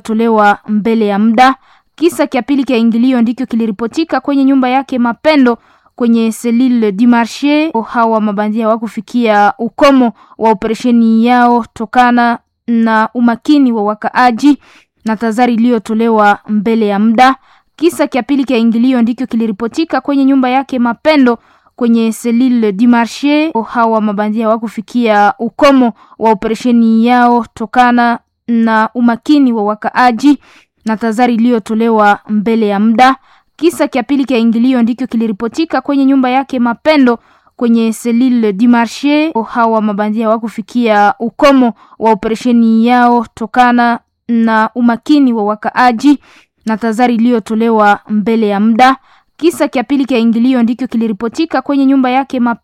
iliyotolewa mbele ya muda. Kisa cha pili cha ingilio ndicho kiliripotika kwenye nyumba yake Mapendo kwenye Selile du Marché. Hawa mabandia hawakufikia ukomo wa operesheni yao tokana na umakini wa wakaaji na tahadhari iliyotolewa mbele ya muda. Kisa cha pili cha ingilio ndicho kiliripotika kwenye nyumba yake Mapendo kwenye Selile du Marché. Hawa mabandia hawakufikia ukomo wa operesheni yao tokana na umakini wa wakaaji na tahadhari iliyotolewa mbele ya muda. Kisa cha pili cha ingilio ndicho kiliripotika kwenye nyumba yake Mapendo kwenye Selile du Marché. Hawa mabandia hawakufikia ukomo wa operesheni yao tokana na umakini wa wakaaji na tahadhari iliyotolewa mbele ya muda. Kisa cha pili cha ingilio ndicho kiliripotika kwenye nyumba yake